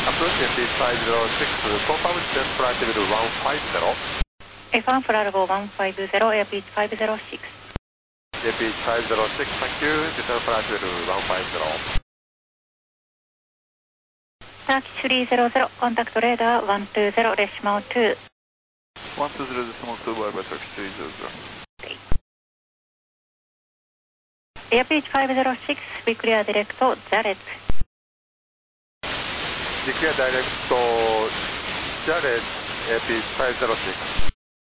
Approach F-Beach 506, confirm descent flight level 150. F1 フラルゴ150, Airbeach 506. F-Beach 506, thank you, descent flight level 150. Turkish 300, contact radar 120, decimal 2. 120 decimal 2 by Turkish 300. Airbeach 506, we clear direct to Jared. Declare direct to Jared, Airbeach 506.